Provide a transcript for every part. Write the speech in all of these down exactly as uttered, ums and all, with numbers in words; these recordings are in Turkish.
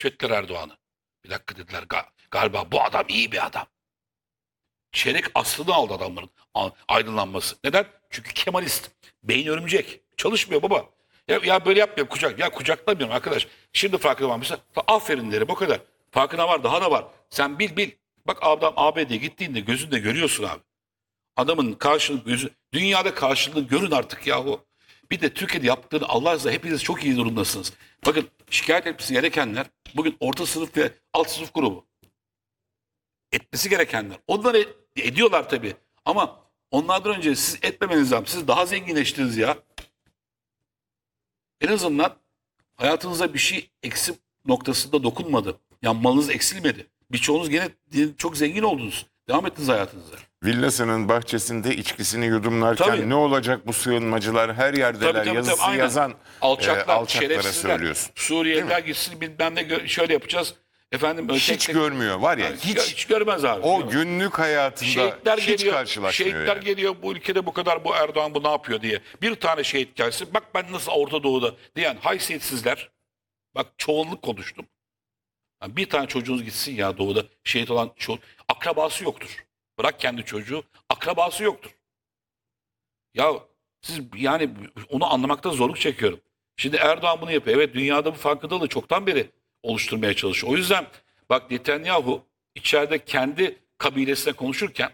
Çettiler Erdoğan'ı. Bir dakika dediler, "Ga- galiba bu adam iyi bir adam." Çeyrek aslını aldı adamların a- aydınlanması. Neden? Çünkü Kemalist. Beyin örümcek. Çalışmıyor baba. Ya, ya böyle yapmıyor kucak. Ya kucaklamıyorum arkadaş. Şimdi farkına varmışsa aferin derim o kadar. Farkına var, daha da var. Sen bil bil. Bak adam A B D'ye gittiğinde gözünde görüyorsun abi. Adamın karşılığı gözü, dünyada karşılığını görün artık yahu. Bir de Türkiye'de yaptığını Allah razı hepiniz çok iyi durumdasınız. Bakın şikayet etmesi gerekenler bugün orta sınıf ve alt sınıf grubu. Etmesi gerekenler. Onlar et- ediyorlar tabii. Ama onlardan önce siz etmemeniz lazım. Siz daha zenginleştiniz ya. En azından hayatınıza bir şey eksik noktasında dokunmadı. Yani malınız eksilmedi. Birçoğunuz gene çok zengin oldunuz. Devam ettiniz hayatınıza. Villasının bahçesinde içkisini yudumlarken Tabii. ne olacak bu sığınmacılar her yerdeler Tabii, tabii, yazısı tabii, aynen. yazan Alçaklar, e, alçaklara şerefsizler. söylüyorsun. Suriyeliler gitsin bilmem ne gö- şöyle yapacağız. Efendim böyle Hiç tek tek- görmüyor var ya, Yani hiç hiç görmez abi. o günlük hayatında Şehitler hiç geliyor. karşılaşmıyor. Şehitler yani. geliyor bu ülkede bu kadar bu Erdoğan bu ne yapıyor diye. Bir tane şehit gelsin. Bak ben nasıl Orta Doğu'da diyen haysiyetsizler. Bak çoğunluk konuştum. Yani bir tane çocuğunuz gitsin ya Doğu'da şehit olan ço akrabası yoktur. Bırak kendi çocuğu, akrabası yoktur. Ya siz yani onu anlamakta zorluk çekiyorum. Şimdi Erdoğan bunu yapıyor. Evet dünyada bu farkındalığı çoktan beri oluşturmaya çalışıyor. O yüzden bak Netanyahu içeride kendi kabilesine konuşurken,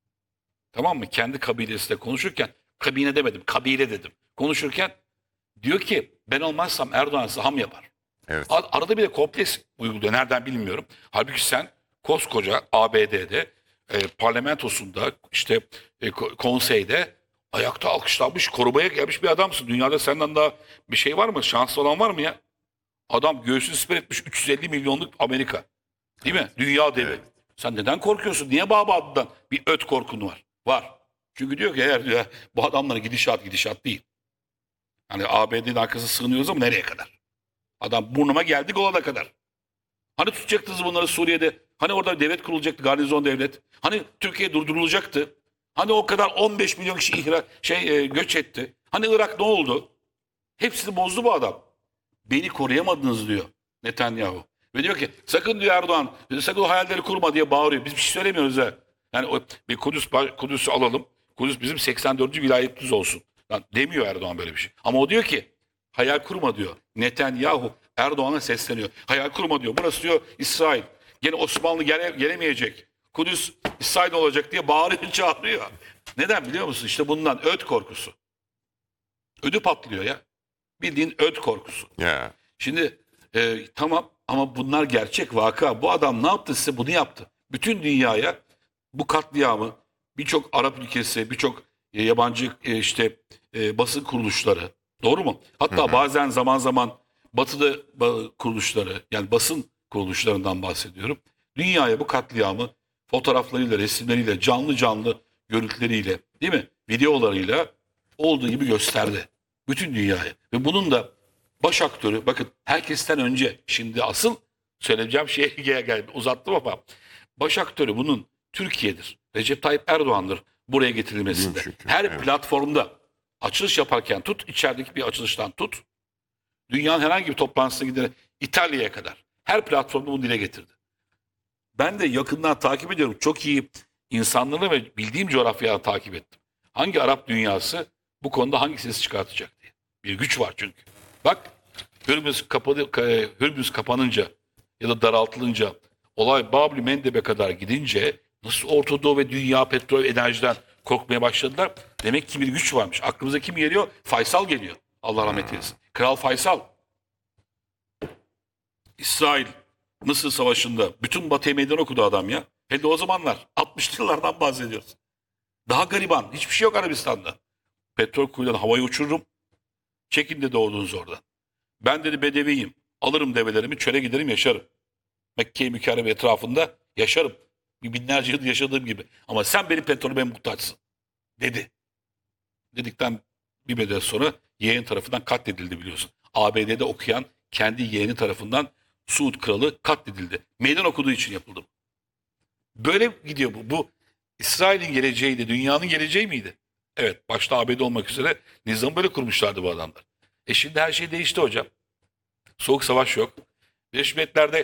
tamam mı? Kendi kabilesine konuşurken, kabine demedim, kabile dedim. Konuşurken diyor ki ben olmazsam Erdoğan saham yapar. Evet. Ar- Arada bir de kompleks uyguluyor. Nereden bilmiyorum. Halbuki sen koskoca A B D'de e, parlamentosunda işte e, ko- konseyde ayakta alkışlanmış, korumaya gelmiş bir adamsın. Dünyada senden daha bir şey var mı? Şanslı olan var mı ya? Adam göğsünü siper etmiş üç yüz elli milyonluk Amerika. Değil mi? Dünya devi. Evet. Sen neden korkuyorsun? Niye Baba adından bir öt korkun var? Var. Çünkü diyor ki eğer diyor, bu adamların gidişat gidişat değil. Hani A B D'nin arkasına sığınıyoruz ama nereye kadar? Adam burnuma geldik olana kadar. Hani tutacaktınız bunları Suriye'de? Hani orada devlet kurulacaktı, garnizon devlet? Hani Türkiye durdurulacaktı? Hani o kadar on beş milyon kişi ihra, şey e, göç etti? Hani Irak ne oldu? Hepsini bozdu bu adam. Beni koruyamadınız diyor Netanyahu. Ve diyor ki sakın diyor Erdoğan, sakın o hayalleri kurma diye bağırıyor. Biz bir şey söylemiyoruz ha. Yani o, bir Kudüs, Kudüs'ü alalım. Kudüs bizim seksen dördüncü vilayetimiz olsun. Lan demiyor Erdoğan böyle bir şey. Ama o diyor ki hayal kurma diyor. Netanyahu Erdoğan'a sesleniyor. Hayal kurma diyor. Burası diyor İsrail. Gene Osmanlı gele, gelemeyecek. Kudüs İsrail olacak diye bağırıyor çağırıyor. Neden biliyor musun? İşte bundan öd korkusu. Ödü patlıyor ya. Bildiğin öd korkusu. Ya. Şimdi e, tamam ama bunlar gerçek vaka. Bu adam ne yaptı size bunu yaptı. Bütün dünyaya bu katliamı birçok Arap ülkesi, birçok e, yabancı e, işte e, basın kuruluşları doğru mu? Hatta Hı hı. bazen zaman zaman batıda ba- kuruluşları yani basın kuruluşlarından bahsediyorum. Dünyaya bu katliamı fotoğraflarıyla, resimleriyle, canlı canlı görüntüleriyle değil mi? Videolarıyla olduğu gibi gösterdi. Bütün dünyaya. Ve bunun da baş aktörü bakın herkesten önce şimdi asıl söyleyeceğim şeye geldi uzattım ama baş aktörü bunun Türkiye'dir. Recep Tayyip Erdoğan'dır buraya getirilmesinde. Büyük şükür, Her evet. platformda açılış yaparken tut içerideki bir açılıştan tut dünyanın herhangi bir toplantısına giderek İtalya'ya kadar her platformda bunu dile getirdi. Ben de yakından takip ediyorum. Çok iyi insanları ve bildiğim coğrafyaları takip ettim. Hangi Arap dünyası bu konuda hangi sesi çıkartacak diye. Bir güç var çünkü. Bak Hürmüz, kapadı, ka- Hürmüz kapanınca ya da daraltılınca olay Babli Mendeb'e kadar gidince nasıl Orta Doğu ve dünya petrol enerjiden korkmaya başladılar. Demek ki bir güç varmış. Aklımıza kim geliyor? Faysal geliyor. Allah rahmet eylesin. Kral Faysal. İsrail Mısır Savaşı'nda bütün Batı'ya meydan okudu adam ya. Hele de o zamanlar altmışlı yıllardan bahsediyoruz. Daha gariban. Hiçbir şey yok Arabistan'da. Petrol kuyudan havayı uçururum. Çekin de doğdunuz oradan. Ben dedi bedeviyim. Alırım develerimi çöle giderim yaşarım. Mekke-i Mükerreme etrafında yaşarım. Bir binlerce yıl yaşadığım gibi. Ama sen benim petrolüme muhtaçsın. Dedi. Dedikten bir müddet sonra yeğen tarafından katledildi biliyorsun. A B D'de okuyan kendi yeğeni tarafından Suud kralı katledildi. Meydan okuduğu için yapıldı. Böyle gidiyor bu. Bu İsrail'in geleceğiydi, dünyanın geleceği miydi? Evet, başta A B D olmak üzere nizam böyle kurmuşlardı bu adamlar. E şimdi her şey değişti hocam. Soğuk savaş yok. Birleşmiş Milletler'de